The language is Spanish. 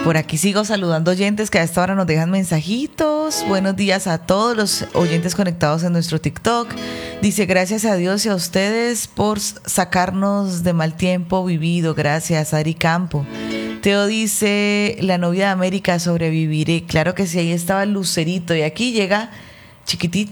Por aquí sigo saludando oyentes que a esta hora nos dejan mensajitos. Buenos días a todos los oyentes conectados en nuestro TikTok. Dice, gracias a Dios y a ustedes por sacarnos de mal tiempo vivido. Gracias, Ari Campo. Teo dice, la novia de América, sobreviviré. Claro que sí, ahí estaba Lucerito. Y aquí llega chiquitita.